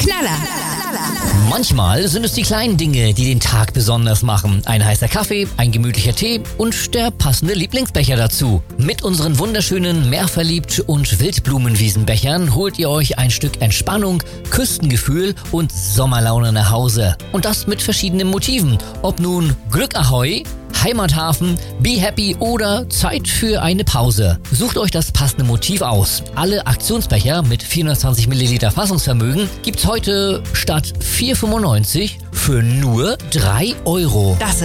Manchmal sind es die kleinen Dinge, die den Tag besonders machen. Ein heißer Kaffee, ein gemütlicher Tee und der passende Lieblingsbecher dazu. Mit unseren wunderschönen Meerverliebt- und Wildblumenwiesenbechern holt ihr euch ein Stück Entspannung, Küstengefühl und Sommerlaune nach Hause. Und das mit verschiedenen Motiven. Ob nun Glück Ahoi, Heimathafen, Be Happy oder Zeit für eine Pause. Sucht euch das passende Motiv aus. Alle Aktionsbecher mit 420 Milliliter Fassungsvermögen gibt's heute statt 4,95 für nur 3 Euro. Das